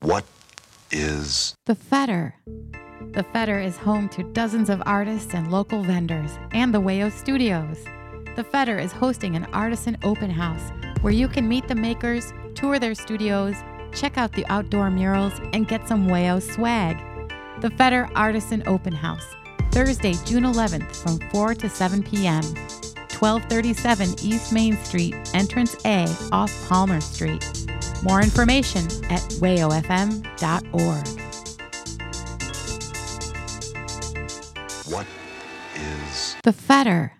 What is The Fetter. The Fetter is home to dozens of artists and local vendors and the Wayo Studios. The Fetter is hosting an artisan open house where you can meet the makers, tour their studios, check out the outdoor murals, and get some Wayo swag. The Fetter Artisan Open House, Thursday, June 11th from 4 to 7 p.m. 1237 East Main Street, Entrance A off Palmer Street. More information at wayofm.org. what is The Fetter.